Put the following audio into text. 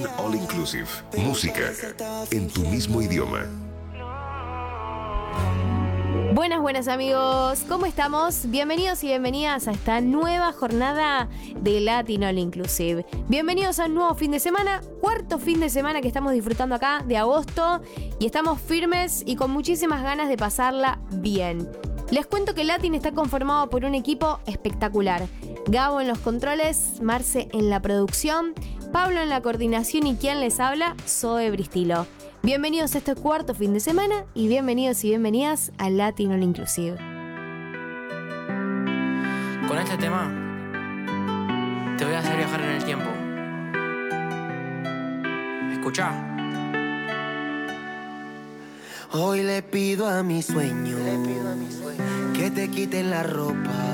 Latin All Inclusive. Música en tu mismo idioma. Buenas amigos, ¿cómo estamos? Bienvenidos y bienvenidas a esta nueva jornada de Latin All Inclusive. Bienvenidos a un nuevo fin de semana, cuarto fin de semana que estamos disfrutando acá de agosto y estamos firmes y con muchísimas ganas de pasarla bien. Les cuento que Latin está conformado por un equipo espectacular. Gabo en los controles, Marce en la producción, Pablo en la coordinación y quien les habla, Zoe Bristilo. Bienvenidos a este cuarto fin de semana y bienvenidos y bienvenidas a Latin All Inclusive. Con este tema te voy a hacer viajar en el tiempo. Escuchá. Hoy le pido a mi sueño que te quiten la ropa